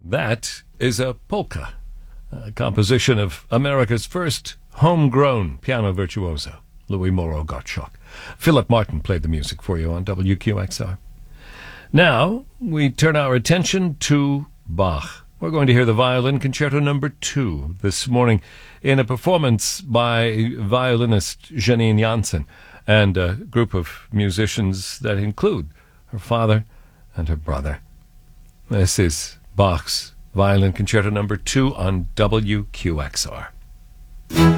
That is a polka, a composition of America's first homegrown piano virtuoso, Louis Moreau Gottschalk. Philip Martin played the music for you on WQXR. Now, we turn our attention to Bach. We're going to hear the Violin Concerto No. 2 this morning in a performance by violinist Janine Jansen and a group of musicians that include her father and her brother. This is Bach's Violin Concerto No. 2 on WQXR.